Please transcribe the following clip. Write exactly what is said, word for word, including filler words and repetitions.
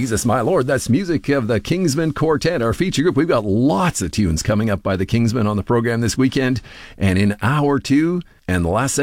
Jesus, my Lord. That's music of the Kingsmen Quartet, our feature group. We've got lots of tunes coming up by the Kingsmen on the program this weekend. And in hour two and the last